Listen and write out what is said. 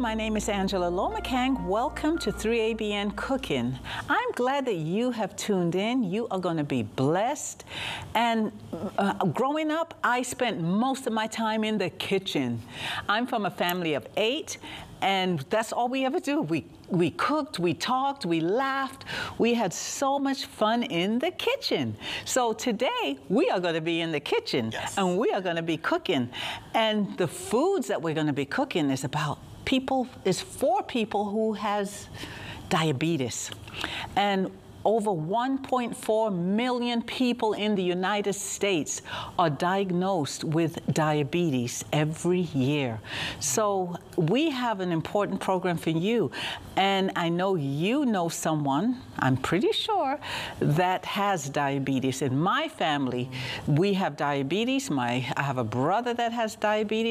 my name is Angela Lomacang. Welcome to 3ABN Cooking. I'm glad that you have tuned in. You are going to be blessed. And growing up, I spent most of my time in the kitchen. I'm from a family of 8, and that's all we ever do. We cooked, we talked, we laughed. We had so much fun in the kitchen. So today, we are going to be in the kitchen, yes, and we are going to be cooking. And the foods that we're going to be cooking is for people who has diabetes. And over 1.4 million people in the United States are diagnosed with diabetes every year. So we have an important program for you. And I know you know someone, I'm pretty sure, that has diabetes. In my family, we have diabetes. I have a brother that has diabetes.